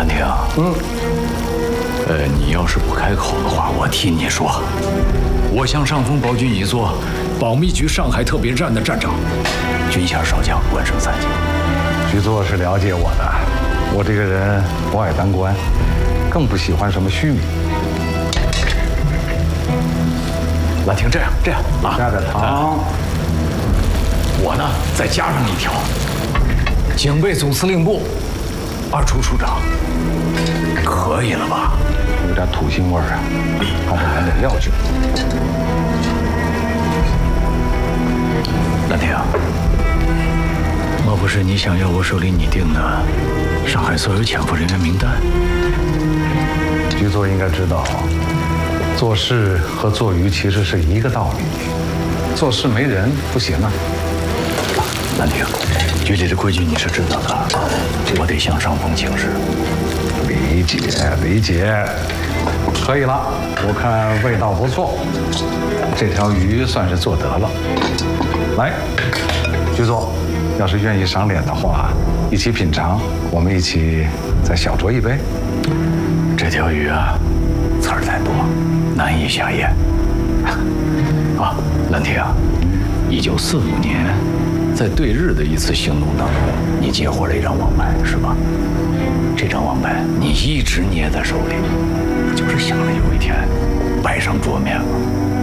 兰亭，你要是不开口的话，我替你说。我向上峰保举你做保密局上海特别站的站长，军衔少将，官升3级。 局座是了解我的，我这个人不爱当官，更不喜欢什么虚名。 兰亭，这样啊， 加点糖。 我呢再加上一条，警备总司令部2处处长，可以了吧？ 有点土腥味儿啊，还得来点料酒。 兰亭，莫不是你想要我手里拟定的上海所有潜伏人员名单？ 局座应该知道，做事和做鱼其实是一个道理。做事没人不行啊。 兰亭，局里的规矩你是知道的，我得向上峰请示。理解，可以了。我看味道不错，这条鱼算是做得了。来，局座，要是愿意赏脸的话，一起品尝，我们一起再小酌一杯。这条鱼啊，刺儿太多，难以下咽。啊，兰亭，1945年，在对日的一次行动当中，你截获了一张王牌，是吧？这张王牌你一直捏在手里，不就是想着有一天摆上桌面吗？